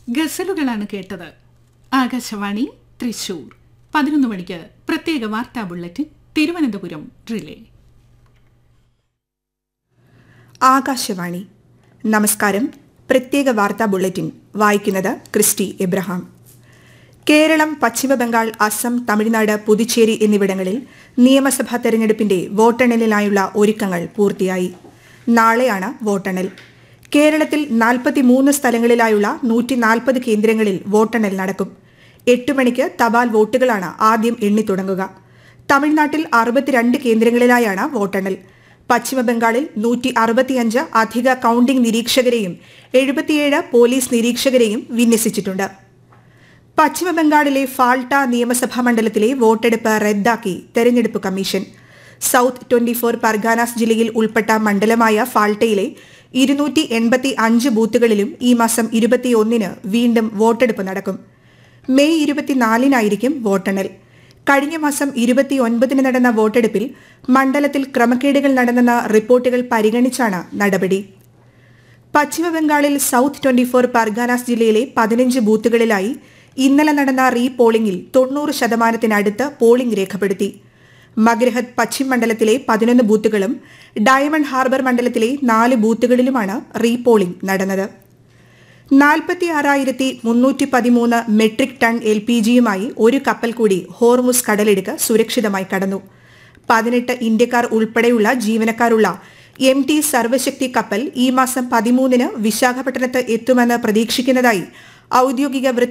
ഗസലുകളാണ് കേട്ടത്. ആകാശവാണി തൃശൂർ 11 മണിക്ക് പ്രത്യേക വാർത്താ ബുള്ളറ്റിൻ തിരുവനന്തപുരം റിലേ. ആകാശവാണി നമസ്കാരം. പ്രത്യേക വാർത്താ ബുള്ളറ്റിൻ വായിക്കുന്നത് ക്രിസ്റ്റി എബ്രഹാം. കേരളം, പശ്ചിമബംഗാൾ, അസം, തമിഴ്നാട്, പുതുച്ചേരി എന്നിവിടങ്ങളിൽ നിയമസഭാ തെരഞ്ഞെടുപ്പിന്റെ വോട്ടെണ്ണലിനായുള്ള ഒരുക്കങ്ങൾ പൂർത്തിയായി. നാളെയാണ് വോട്ടെണ്ണൽ. കേരളത്തിൽ 43 സ്ഥലങ്ങളിലായുള്ള 140 കേന്ദ്രങ്ങളിൽ വോട്ടെണ്ണൽ നടക്കും. 8 മണിക്ക് തപാൽ വോട്ടുകളാണ് ആദ്യം എണ്ണിത്തുടങ്ങുക. തമിഴ്നാട്ടിൽ 62 കേന്ദ്രങ്ങളിലായാണ് വോട്ടെണ്ണൽ. പശ്ചിമബംഗാളിൽ 165 അധിക കൌണ്ടിംഗ് നിരീക്ഷകരെയും 77 പോലീസ് നിരീക്ഷകരെയും വിന്യസിച്ചിട്ടുണ്ട്. പശ്ചിമബംഗാളിലെ ഫാൾട്ട നിയമസഭാ മണ്ഡലത്തിലെ വോട്ടെടുപ്പ് റദ്ദാക്കി തെരഞ്ഞെടുപ്പ് കമ്മീഷൻ. സൌത്ത് 24 പർഗാനാസ് ജില്ലയിൽ ഉൾപ്പെട്ട മണ്ഡലമായ ഫാൾട്ടയിലെ 285 ബൂത്തുകളിലും ഈ മാസം 21-ന് വീണ്ടും വോട്ടെടുപ്പ് നടക്കും. മെയ് 24-നായിരിക്കും വോട്ടെണ്ണൽ. കഴിഞ്ഞ മാസം 29-ന് നടന്ന വോട്ടെടുപ്പിൽ മണ്ഡലത്തിൽ ക്രമക്കേടുകൾ നടന്നെന്ന റിപ്പോർട്ടുകൾ പരിഗണിച്ചാണ് നടപടി. പശ്ചിമബംഗാളിൽ സൌത്ത് 24 പർഗാനാസ് ജില്ലയിലെ 15 ബൂത്തുകളിലായി ഇന്നലെ നടന്ന റീപോളിംഗിൽ 90% പോളിംഗ് രേഖപ്പെടുത്തി. മഗ്രഹത് പശ്ചിം മണ്ഡലത്തിലെ 11 ബൂത്തുകളും ഡയമണ്ട് ഹാർബർ മണ്ഡലത്തിലെ 4 ബൂത്തുകളിലുമാണ് റീപോളിംഗ് നടന്നത്. 46,313 മെട്രിക് ടൺ LPGയുമായി ഒരു കപ്പൽ കൂടി ഹോർമുസ് കടലിടുക്ക് സുരക്ഷിതമായി കടന്നു. 18 ഇന്ത്യക്കാർ ഉൾപ്പെടെയുള്ള ജീവനക്കാരുള്ള MT സർവശക്തി കപ്പൽ ഈ മാസം 13-ന് വിശാഖപട്ടണത്ത് എത്തുമെന്ന് പ്രതീക്ഷിക്കുന്നതായി ഔദ്യോഗിക